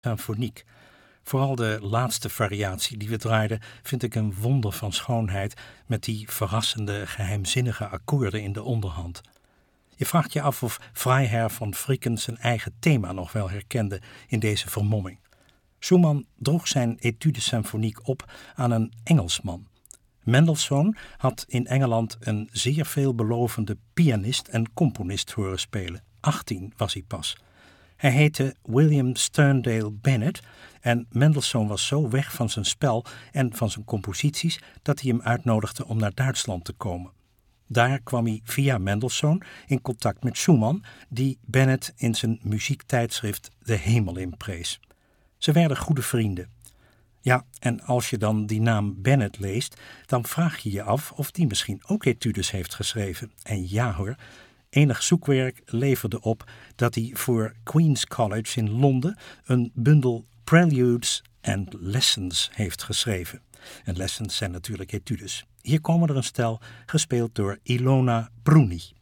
symfoniek. Vooral de laatste variatie die we draaiden vind ik een wonder van schoonheid met die verrassende, geheimzinnige akkoorden in de onderhand. Je vraagt je af of Freiherr von Fricken zijn eigen thema nog wel herkende in deze vermomming. Schumann droeg zijn Etude-symfoniek op aan een Engelsman. Mendelssohn had in Engeland een zeer veelbelovende pianist en componist horen spelen. 18 was hij pas. Hij heette William Sterndale Bennett en Mendelssohn was zo weg van zijn spel en van zijn composities dat hij hem uitnodigde om naar Duitsland te komen. Daar kwam hij via Mendelssohn in contact met Schumann, die Bennett in zijn muziektijdschrift de hemel in prees. Ze werden goede vrienden. Ja, en als je dan die naam Bennett leest, dan vraag je je af of die misschien ook etudes heeft geschreven. En ja hoor, enig zoekwerk leverde op dat hij voor Queen's College in Londen een bundel Preludes and Lessons heeft geschreven. En lessons zijn natuurlijk etudes. Hier komen er een stel, gespeeld door Ilona Bruni.